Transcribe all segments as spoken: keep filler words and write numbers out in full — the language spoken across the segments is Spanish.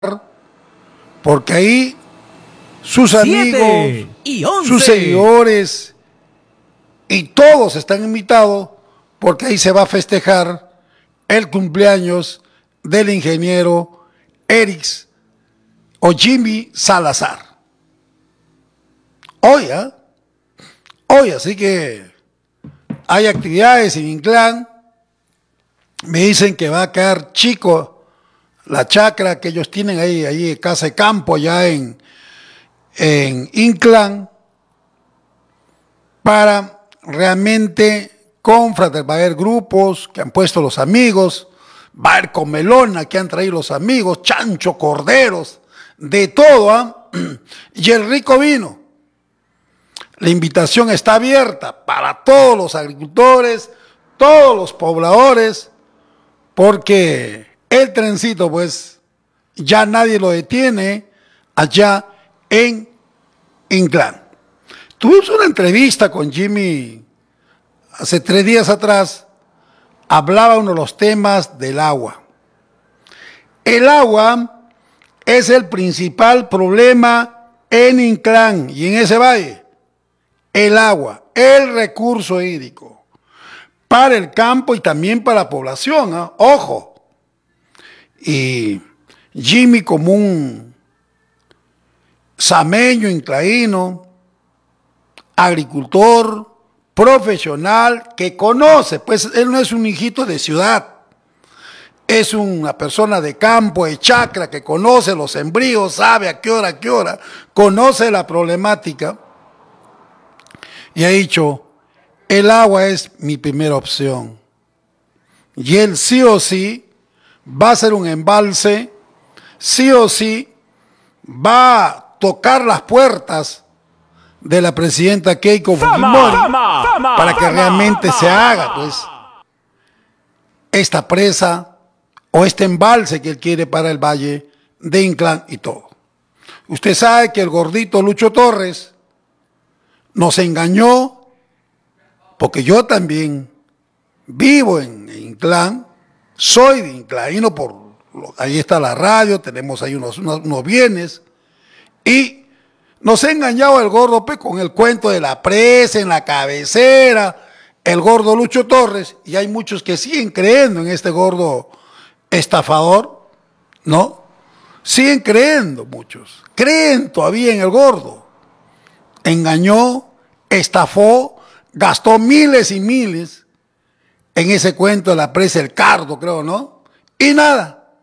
porque ahí sus amigos, y sus seguidores y todos están invitados, porque ahí se va a festejar el cumpleaños del ingeniero Erix o Jimmy Salazar. Hoy, ¿eh? Hoy, así que hay actividades en Inclán. Me dicen que va a quedar chico la chacra que ellos tienen ahí, ahí casa de campo, allá en, en Inclán, para realmente confrater. Va a haber grupos que han puesto los amigos, va a haber comelona que han traído los amigos, chancho, corderos, de todo, ¿eh? Y el rico vino. La invitación está abierta para todos los agricultores, todos los pobladores, porque el trencito, pues, ya nadie lo detiene allá en Inclán. Tuvimos una entrevista con Jimmy hace tres días atrás. Hablaba uno de los temas del agua. El agua es el principal problema en Inclán y en ese valle. El agua, el recurso hídrico para el campo y también para la población, ¿eh? Ojo. Y Jimmy, como un sameño, inclaíno, agricultor, profesional, que conoce, pues él no es un hijito de ciudad, es una persona de campo, de chacra, que conoce los sembríos, sabe a qué hora, a qué hora, conoce la problemática, y ha dicho, el agua es mi primera opción. Y él sí o sí va a ser un embalse, sí o sí va a tocar las puertas de la presidenta Keiko Fujimori para que realmente se haga, pues, esta presa o este embalse que él quiere para el valle de Inclán y todo. Usted sabe que el gordito Lucho Torres nos engañó, porque yo también vivo en Inclán, soy de inclaíno, por ahí está la radio, tenemos ahí unos, unos, unos bienes, y nos ha engañado el gordo pues, con el cuento de la presa en la cabecera, el gordo Lucho Torres, y hay muchos que siguen creyendo en este gordo estafador, ¿no? Siguen creyendo muchos, creen todavía en el gordo. Engañó, estafó, gastó miles y miles en ese cuento de la presa El Cardo, creo, ¿no? Y nada,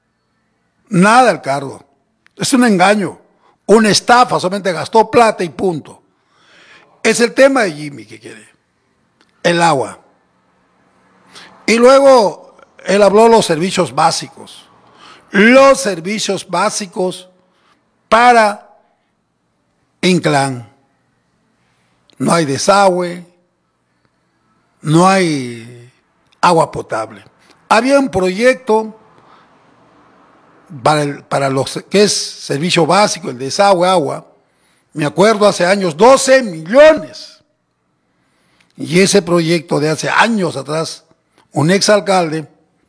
nada el Cardo. Es un engaño, una estafa, solamente gastó plata y punto. Es el tema de Jimmy que quiere, el agua. Y luego él habló de los servicios básicos, los servicios básicos para Inclán. No hay desagüe, no hay agua potable. Había un proyecto para, el, para los que es servicio básico, el desagüe, agua, me acuerdo hace años, doce millones. Y ese proyecto de hace años atrás, un exalcalde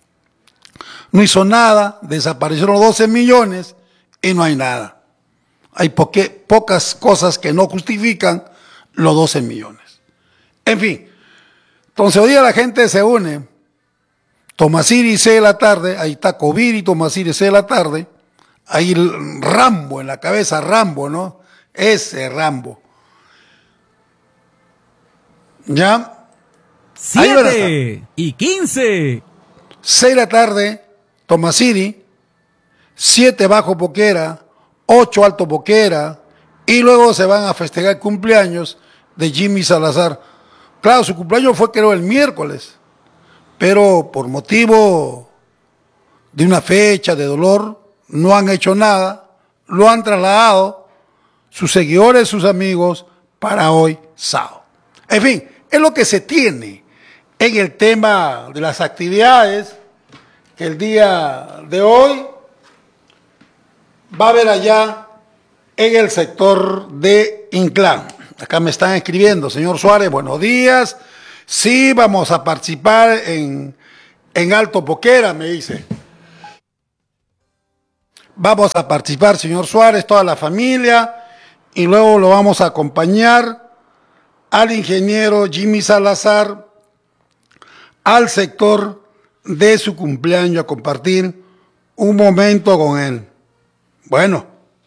no hizo nada, desaparecieron los doce millones y no hay nada. Hay poque, pocas cosas que no justifican los doce millones. En fin, entonces hoy día la gente se une, Tomasiri seis de la tarde, ahí está Coviri, Tomasiri seis de la tarde, ahí el Rambo en la cabeza, Rambo, ¿no? Ese Rambo. ¿Ya? siete y quince. seis de la tarde, Tomasiri, siete bajo Boquera, ocho alto Boquera, y luego se van a festejar el cumpleaños de Jimmy Salazar. Claro, su cumpleaños fue creo el miércoles, pero por motivo de una fecha de dolor no han hecho nada, lo han trasladado sus seguidores, sus amigos, para hoy sábado. En fin, es lo que se tiene en el tema de las actividades que el día de hoy va a haber allá en el sector de Inclán. Acá me están escribiendo, señor Suárez, buenos días. Sí, vamos a participar en, en Alto Boquera, me dice. Vamos a participar, señor Suárez, toda la familia, y luego lo vamos a acompañar al ingeniero Jimmy Salazar al sector de su cumpleaños a compartir un momento con él. Bueno,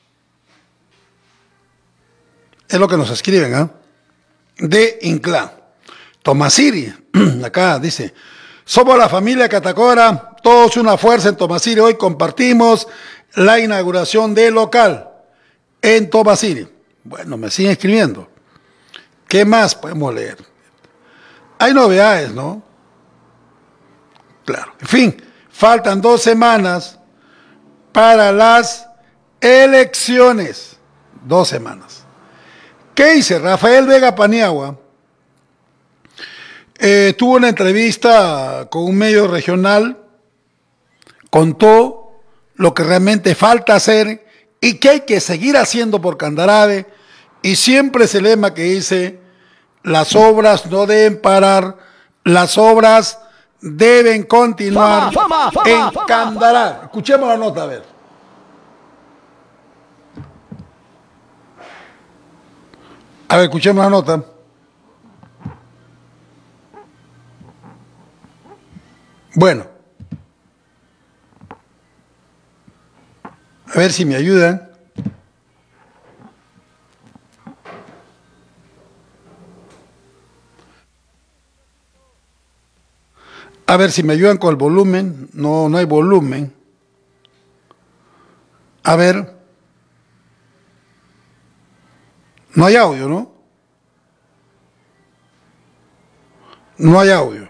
es lo que nos escriben, ¿eh? De Inclán. Tomasiri, acá dice, somos la familia Catacora, todos una fuerza en Tomasiri. Hoy compartimos la inauguración del local en Tomasiri. Bueno, me siguen escribiendo. ¿Qué más podemos leer? Hay novedades, ¿no? Claro. En fin, faltan dos semanas para las elecciones. Dos semanas. ¿Qué dice Rafael Vega Paniagua? Eh, tuvo una entrevista con un medio regional, contó lo que realmente falta hacer y que hay que seguir haciendo por Candarave, y siempre ese lema que dice, las obras no deben parar, las obras deben continuar fama, fama, en fama, Candarave. Fama. Escuchemos la nota, a ver. A ver, escuchemos la nota. Bueno, a ver si me ayudan. A ver si me ayudan con el volumen. No, no hay volumen. A ver. No hay audio, ¿no? No hay audio.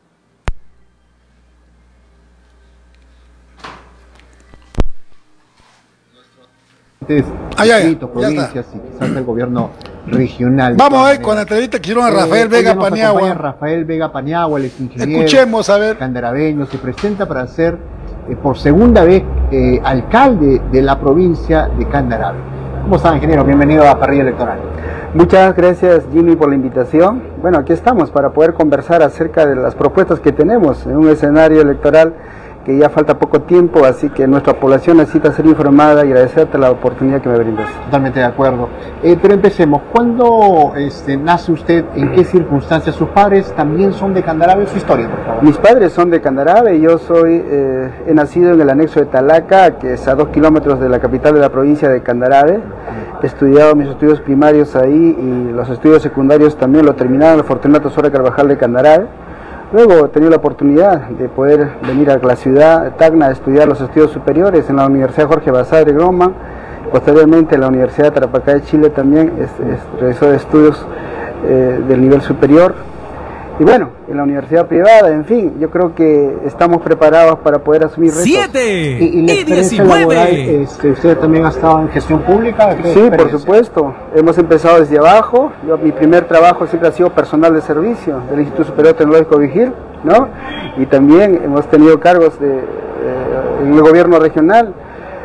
Ah, ya, ya, provincias ya y quizás el gobierno regional. Vamos a ver con la entrevista que hicieron a Rafael eh, Vega Paniagua. Rafael Vega Paniagua, el ingeniero Escuchemos, a ver. Candaraveño, se presenta para ser eh, por segunda vez eh, alcalde de la provincia de Candarave. ¿Cómo está, ingeniero? Bienvenido a Parrilla Electoral. Muchas gracias, Jimmy, por la invitación. Bueno, aquí estamos para poder conversar acerca de las propuestas que tenemos en un escenario electoral que ya falta poco tiempo, así que nuestra población necesita ser informada y agradecerte la oportunidad que me brindas. Totalmente de acuerdo. Eh, pero empecemos. ¿Cuándo este, nace usted? ¿En qué circunstancias? ¿Sus padres también son de Candarave? Su historia, por favor. Mis padres son de Candarave. Yo soy, eh, he nacido en el anexo de Talaca, que es a dos kilómetros de la capital de la provincia de Candarave. He estudiado mis estudios primarios ahí y los estudios secundarios también lo terminaron en la Fortunato Suárez Carvajal de Candarave. Luego he tenido la oportunidad de poder venir a la ciudad de Tacna a estudiar los estudios superiores en la Universidad Jorge Basadre Groman, posteriormente en la Universidad de Tarapacá de Chile también es, es, realizó estudios eh, del nivel superior, y bueno, en la universidad privada, en fin, yo creo que estamos preparados para poder asumir retos. ¡Siete! Y, y la y diecinueve. Este, ¿Usted también ha estado en gestión pública? Sí, por supuesto. Hemos empezado desde abajo. Yo, mi primer trabajo siempre ha sido personal de servicio del Instituto Superior Tecnológico Vigil, ¿no? Y también hemos tenido cargos de, eh, en el gobierno regional.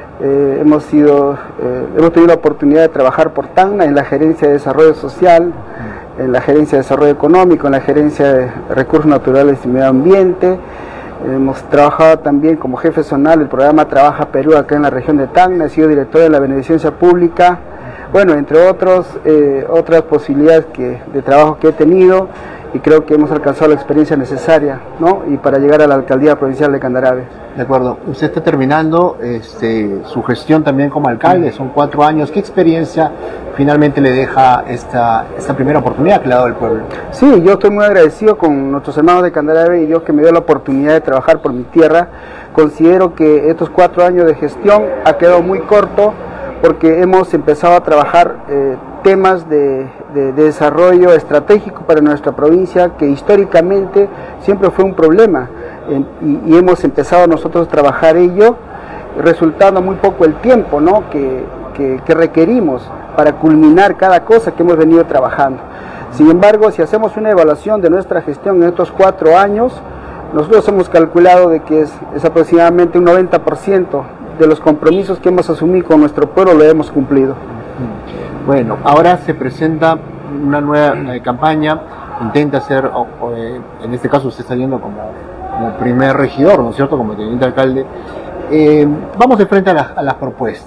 Eh, hemos, sido, eh, hemos tenido la oportunidad de trabajar por Tacna en la Gerencia de Desarrollo Social, en la Gerencia de Desarrollo Económico, en la Gerencia de Recursos Naturales y Medio Ambiente. Hemos trabajado también como jefe zonal del programa Trabaja Perú acá en la región de Tacna. He sido director de la Beneficencia Pública, bueno, entre otros, eh, otras posibilidades que, de trabajo que he tenido, y creo que hemos alcanzado la experiencia necesaria, ¿no? Y para llegar a la alcaldía provincial de Candarave. De acuerdo. Usted está terminando este, su gestión también como alcalde, son cuatro años. ¿Qué experiencia finalmente le deja esta, esta primera oportunidad que le ha dado el pueblo? Sí, yo estoy muy agradecido con nuestros hermanos de Candarave y Dios que me dio la oportunidad de trabajar por mi tierra. Considero que estos cuatro años de gestión ha quedado muy corto porque hemos empezado a trabajar eh, temas de, de, de desarrollo estratégico para nuestra provincia que históricamente siempre fue un problema, eh, y, y hemos empezado nosotros a trabajar ello, resultando muy poco el tiempo, ¿no? que, que, que requerimos para culminar cada cosa que hemos venido trabajando. Sin embargo, si hacemos una evaluación de nuestra gestión en estos cuatro años, nosotros hemos calculado de que es, es aproximadamente un noventa por ciento de los compromisos que hemos asumido con nuestro pueblo lo hemos cumplido. Bueno, ahora se presenta una nueva eh, campaña, intenta ser, o, o, eh, en este caso usted está yendo como, como primer regidor, ¿no es cierto?, como teniente alcalde. Eh, vamos de frente a, la, a las propuestas.